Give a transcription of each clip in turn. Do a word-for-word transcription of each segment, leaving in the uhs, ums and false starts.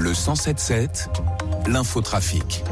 Le cent sept sept, l'infotrafic.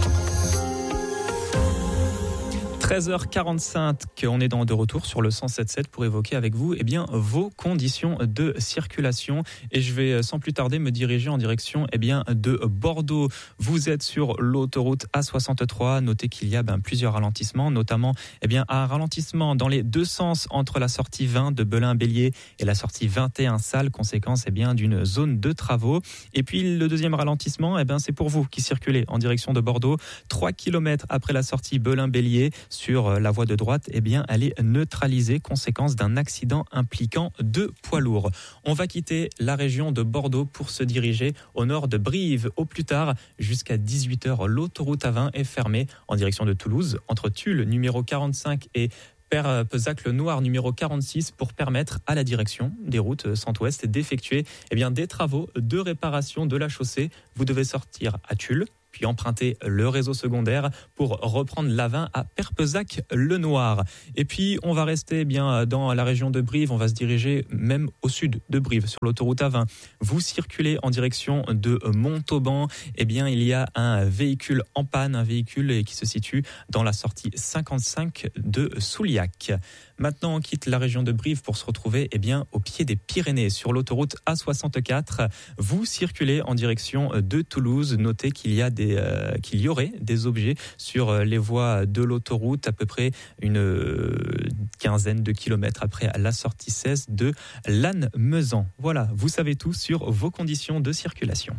treize heures quarante-cinq, on est dans de retour sur le cent sept sept pour évoquer avec vous eh bien, vos conditions de circulation. Et je vais sans plus tarder me diriger en direction eh bien, de Bordeaux. Vous êtes sur l'autoroute A soixante-trois. Notez qu'il y a ben, plusieurs ralentissements, notamment eh bien, un ralentissement dans les deux sens entre la sortie vingt de Belin-Bélier et la sortie vingt et un Salles, conséquence eh bien, d'une zone de travaux. Et puis le deuxième ralentissement, eh bien, c'est pour vous qui circulez en direction de Bordeaux. trois kilomètres après la sortie Belin-Bélier, sur la voie de droite, eh bien, elle est neutralisée, conséquence d'un accident impliquant deux poids lourds. On va quitter la région de Bordeaux pour se diriger au nord de Brive. Au plus tard, jusqu'à dix-huit heures, l'autoroute A vingt est fermée en direction de Toulouse, entre Tulle, numéro quarante-cinq, et Perpezac-le-Noir, numéro quarante-six, pour permettre à la direction des routes Centre-Ouest d'effectuer eh bien, des travaux de réparation de la chaussée. Vous devez sortir à Tulle, puis emprunter le réseau secondaire pour reprendre l'A vingt à Perpezac-le-Noir. Et puis, on va rester bien dans la région de Brive. On va se diriger même au sud de Brive, sur l'autoroute A vingt. Vous circulez en direction de Montauban. Eh bien, il y a un véhicule en panne, un véhicule qui se situe dans la sortie cinquante-cinq de Souliac. Maintenant, on quitte la région de Brive pour se retrouver eh bien, au pied des Pyrénées, sur l'autoroute A soixante-quatre. Vous circulez en direction de Toulouse. Notez qu'il y a des, euh, qu'il y aurait des objets sur les voies de l'autoroute, à peu près une quinzaine de kilomètres après la sortie seize de Lannemezan. Voilà, vous savez tout sur vos conditions de circulation.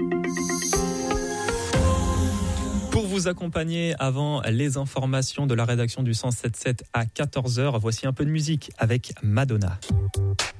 Pour vous accompagner avant les informations de la rédaction du cent sept sept à quatorze heures, voici un peu de musique avec Madonna.